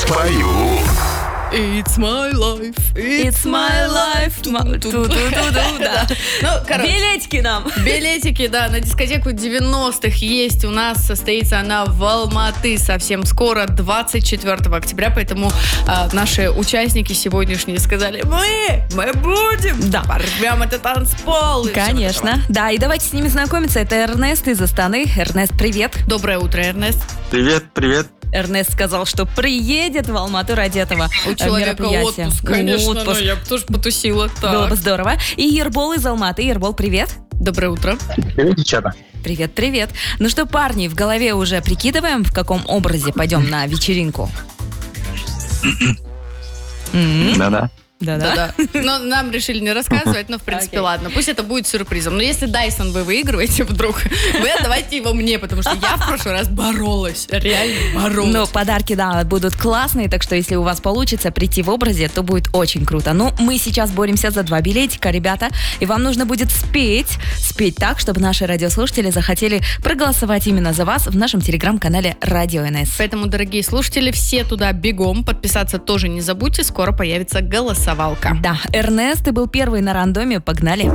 спою. It's my life, It's my life. Да. Ну, короче, Билетики нам. билетики, да, на дискотеку 90-х есть. У нас состоится она в Алматы совсем скоро, 24 октября. Поэтому наши участники сегодняшние сказали: мы будем, Да. порвем этот танцпол. и всё Конечно. такое. Да, и давайте с ними знакомиться. Это Эрнест из Астаны. Эрнест, привет. Доброе утро, Эрнест. Привет. Эрнест сказал, что приедет в Алмату ради этого У человека мероприятия. отпуск, конечно, Отпуск. но я бы тоже потусила. Было бы Так. здорово. И Ербол из Алматы. Ербол, привет. Доброе утро. Привет, девчата. Привет. Ну что, парни, в голове уже прикидываем, в каком образе пойдем на вечеринку? Да-да. Да-да. Да-да. Но нам решили не рассказывать, но в принципе Окей. ладно. Пусть это будет сюрпризом. Но если Дайсон вы выигрываете вдруг, вы отдавайте его мне, потому что я в прошлый раз боролась. Реально боролась. Но подарки, да, будут классные, так что если у вас получится прийти в образе, то будет очень круто. Ну, мы сейчас боремся за 2 билетика, ребята, и вам нужно будет спеть так, чтобы наши радиослушатели захотели проголосовать именно за вас в нашем телеграм-канале Радио НС. Поэтому, дорогие слушатели, все туда бегом. Подписаться тоже не забудьте. Скоро появится голосовалка. Да, Эрнест, ты был первый на рандоме, погнали.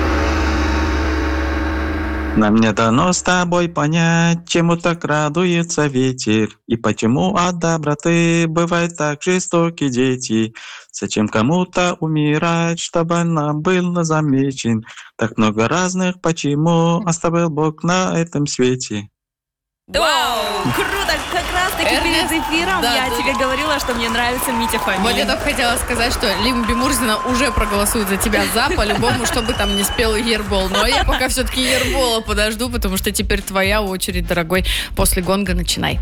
Нам не дано с тобой понять, чему так радуется ветер, и почему от доброты бывают так жестоки дети. Зачем кому-то умирать, чтобы нам был замечен? Так много разных почему оставил Бог на этом свете. Вау! Круто! Как раз таки перед Эрнест, эфиром да, я да. тебе говорила, что мне нравится Митя Фомин. Вот я только хотела сказать, что Лима Бимурзина уже проголосует за тебя за, по-любому, чтобы там не спел Ербол. Но я пока все-таки Ербола подожду, потому что теперь твоя очередь, дорогой. После гонга начинай.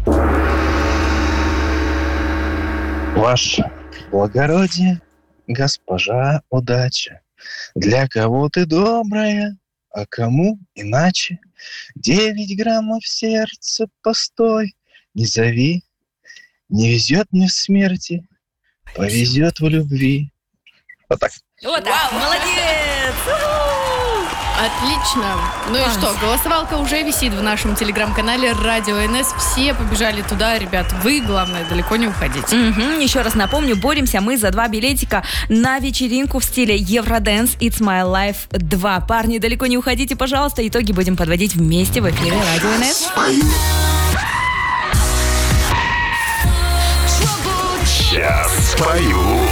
Ваше благородие, госпожа удача, для кого ты добрая, а кому иначе? 9 граммов сердца постой, не зови, не везет мне в смерти, повезет в любви. Вот так. Вот так, молодец! У-ху! Отлично. Ну и Класс. что, голосовалка уже висит в нашем телеграм-канале Радио НС. Все побежали туда, ребят. Вы, главное, далеко не уходите. Еще раз напомню, боремся мы за 2 билетика на вечеринку в стиле Евродэнс It's My Life 2. Парни, далеко не уходите, пожалуйста. Итоги будем подводить вместе в эфире Радио НС. Сейчас спою.